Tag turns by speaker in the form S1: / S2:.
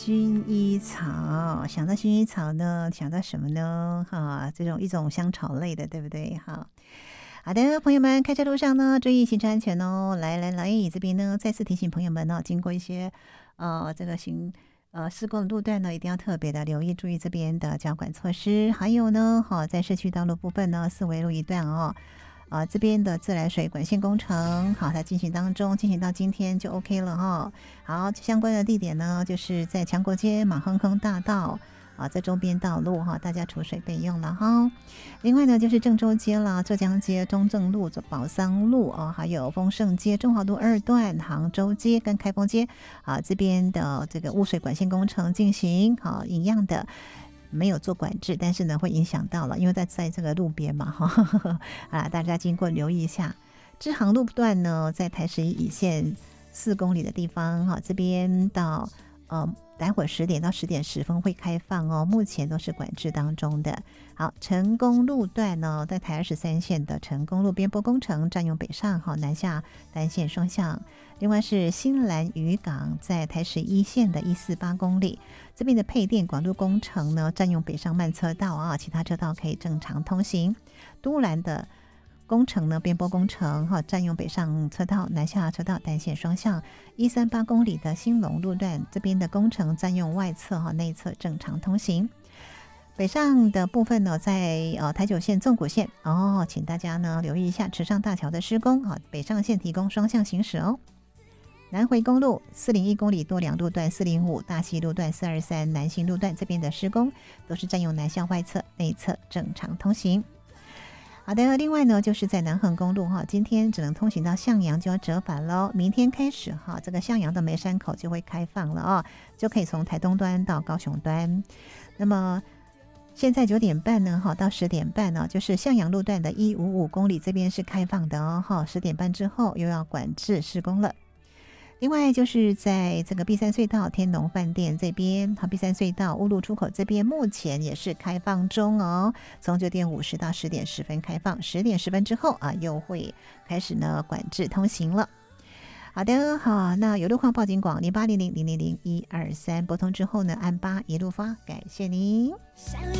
S1: 薰衣草，想到薰衣草呢，想到什么呢？哈，这种一种香草类的，对不对？哈，好的，朋友们，开车路上呢，注意行车安全哦。来来来，这边呢，再次提醒朋友们呢，经过一些这个施工的路段呢，一定要特别的留意，注意这边的交管措施。还有呢，好，在市区道路部分呢，4维路一段哦。这边的自来水管线工程，好，它进行当中，进行到今天就 OK 了哈。好，相关的地点呢，就是在强国街、马亨坑大道在周边道路哈，大家储水备用了哈。另外呢，就是郑州街啦、浙江街、中正路、宝桑路还有丰盛街、中华路2段、杭州街跟开封街这边的这个污水管线工程进行好一样的。没有做管制，但是呢会影响到了，因为在这个路边嘛哈大家经过留意一下。支航路段呢，在台11乙线4公里的地方哈，这边到待会儿10点到10点10分会开放哦，目前都是管制当中的。好，成功路段呢，在台23线的成功路边坡工程占用北上南下单线双向。另外是新兰渔港在台11线的148公里，这边的配电管路工程呢，占用北上慢车道其他车道可以正常通行。都兰的工程呢，边坡工程占用北上车道、南下车道单线双向。138公里的兴隆路段这边的工程占用外侧内侧正常通行。北上的部分呢，在台9线纵谷线请大家呢留意一下池上大桥的施工北上线提供双向行驶哦。南回公路401公里多良路段、405大溪路段、423南行路段这边的施工都是占用南向外侧、内侧正常通行。好的，另外呢，就是在南横公路今天只能通行到向阳就要折返了，明天开始这个向阳的梅山口就会开放了就可以从台东端到高雄端。那么现在9点半呢到10点半呢，就是向阳路段的155公里这边是开放的10点半之后又要管制施工了。另外就是在这个碧山隧道天龙饭店这边碧山隧道乌路出口这边目前也是开放中从9点50到10点10分开放，10点10分之后又会开始呢管制通行了。好的，好，那有路况报警广0800000123拨通之后呢，按8一路发，感谢您。